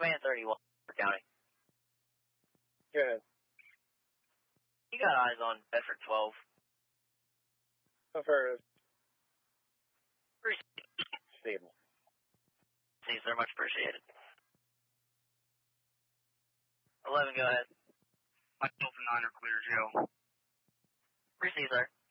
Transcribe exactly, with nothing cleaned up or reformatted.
Command thirty-one, County. Good. You got eyes on Bedford twelve. Affirmative. Stable. See, sir, much appreciated. eleven, go ahead. Myself and nine are clear, Joe. Receive, sir.